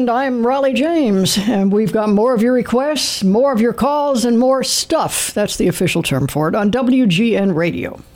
And I'm Raleigh James, and we've got more of your requests, more of your calls, and more stuff. That's the official term for it on WGN Radio.